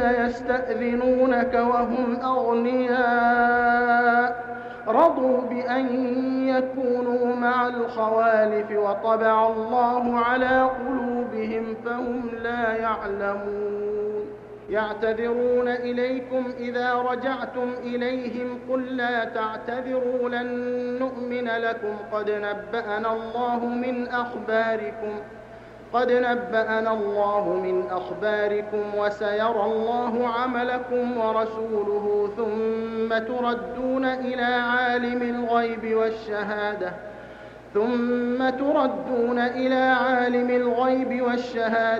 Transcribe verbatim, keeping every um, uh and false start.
يستأذنونك وهم أغنياء رضوا بأن يكونوا مع الخوالف وطبع الله على قلوبهم فهم لا يعلمون يعتذرون إليكم إذا رجعتم إليهم قل لا تعتذروا لن نؤمن لكم قد نبأنا الله من أخباركم قد نبأنا الله من أخباركم وسيرى الله عملكم ورسوله ثم تردون إلى عالم الغيب والشهادة ثم تردون إلى عالم الغيب والشهادة